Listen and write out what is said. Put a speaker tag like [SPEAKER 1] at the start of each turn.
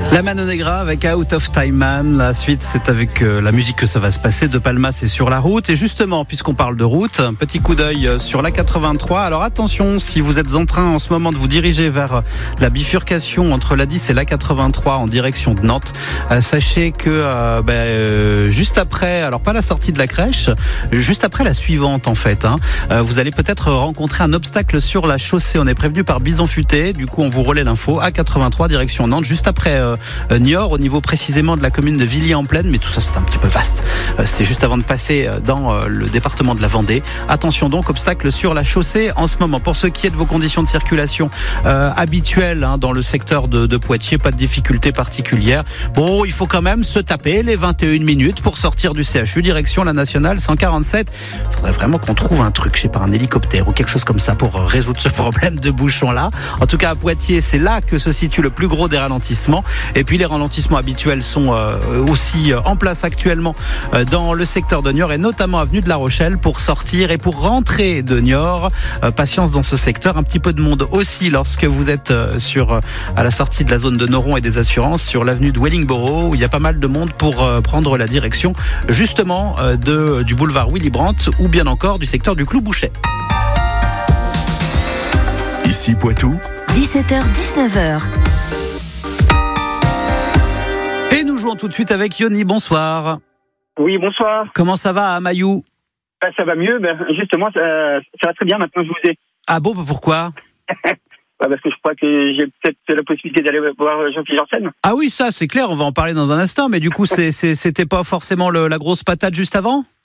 [SPEAKER 1] La Mano Negra avec Out of Time Man. La suite, c'est avec la musique que ça va se passer. De Palma, c'est sur la route. Et justement, puisqu'on parle de route, un petit coup d'œil sur la 83. Alors attention, si vous êtes en train en ce moment de vous diriger vers la bifurcation entre la 10 et la 83 en direction de Nantes, sachez que juste après, alors pas la sortie de la crèche, juste après la suivante en fait, vous allez peut-être rencontrer un obstacle sur la chaussée. On est prévenu par Bison Futé. Du coup, on vous relaie l'info. A83 direction Nantes, juste après Niort, au niveau précisément de la commune de Villiers-en-Plaine, mais tout ça c'est un petit peu vaste. C'est juste avant de passer dans le département de la Vendée. Attention donc, obstacle sur la chaussée en ce moment. Pour ce qui est de vos conditions de circulation habituelles dans le secteur de Poitiers, pas de difficultés particulières. Bon, il faut quand même se taper les 21 minutes pour sortir du CHU, direction la nationale 147. Il faudrait vraiment qu'on trouve un truc, je sais pas, un hélicoptère ou quelque chose comme ça pour résoudre ce problème de bouchon là. En tout cas à Poitiers, c'est là que se situe le plus gros des ralentissements. Et puis les ralentissements habituels sont aussi en place actuellement dans le secteur de Niort et notamment avenue de La Rochelle pour sortir et pour rentrer de Niort. Patience dans ce secteur, un petit peu de monde aussi lorsque vous êtes à la sortie de la zone de Noron et des assurances sur l'avenue de Wellingborough où il y a pas mal de monde pour prendre la direction justement du boulevard Willy Brandt ou bien encore du secteur du Clou-Bouchet.
[SPEAKER 2] Ici Poitou,
[SPEAKER 3] 17h-19h.
[SPEAKER 1] Et nous jouons tout de suite avec Yoni, bonsoir.
[SPEAKER 4] Oui, bonsoir.
[SPEAKER 1] Comment ça va à Mayou?
[SPEAKER 4] Ça va mieux, justement, ça va très bien maintenant que je vous ai.
[SPEAKER 1] Ah bon, pourquoi?
[SPEAKER 4] Parce que je crois que j'ai peut-être la possibilité d'aller voir Jean-Philippe Janssen.
[SPEAKER 1] Ah oui, ça c'est clair, on va en parler dans un instant, mais du coup c'était pas forcément la grosse patate juste avant?